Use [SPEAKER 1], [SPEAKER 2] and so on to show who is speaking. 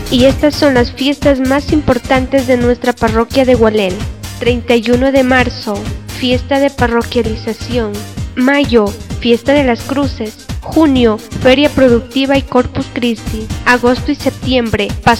[SPEAKER 1] Y estas son las fiestas más importantes de nuestra parroquia de Gualel. 31 de marzo, fiesta de parroquialización. Mayo, fiesta de las cruces. Junio, feria productiva y Corpus Christi. Agosto y septiembre,